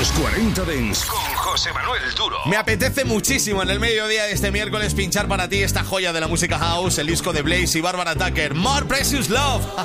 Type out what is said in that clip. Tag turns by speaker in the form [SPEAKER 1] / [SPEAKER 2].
[SPEAKER 1] Los 40 Dents con José Manuel Duro.
[SPEAKER 2] Me apetece muchísimo en el mediodía de este miércoles pinchar para ti esta joya de la música house, el disco de Blaze y Barbara Tucker, More Precious Love.